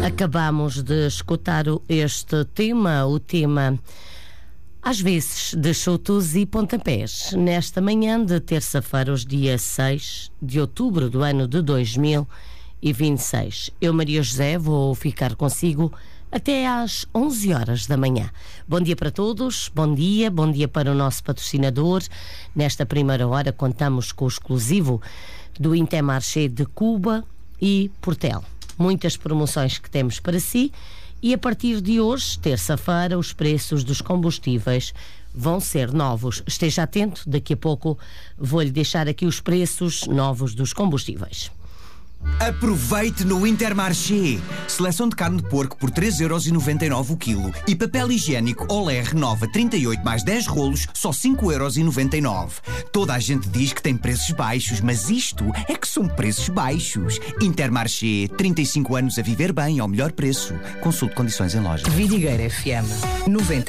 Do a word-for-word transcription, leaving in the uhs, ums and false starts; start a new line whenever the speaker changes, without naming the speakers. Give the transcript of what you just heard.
Acabamos de escutar este tema, o tema às vezes de chutos e pontapés, nesta manhã de terça-feira, os dias seis de outubro do ano de dois mil e vinte e seis. Eu, Maria José, vou ficar consigo até às onze horas da manhã. Bom dia para todos, bom dia, bom dia para o nosso patrocinador. Nesta primeira hora contamos com o exclusivo do Intermarché de Cuba e Portel. Muitas promoções que temos para si e a partir de hoje, terça-feira, os preços dos combustíveis vão ser novos. Esteja atento, daqui a pouco vou-lhe deixar aqui os preços novos dos combustíveis.
Aproveite no Intermarché. Seleção de carne de porco por três euros e noventa e nove o quilo e papel higiênico Olé Renova trinta e oito mais dez rolos, só cinco euros e noventa e nove. Toda a gente diz que tem preços baixos, mas isto é que são preços baixos. Intermarché, trinta e cinco anos a viver bem ao melhor preço. Consulte condições em loja.
Vidigueira F M noventa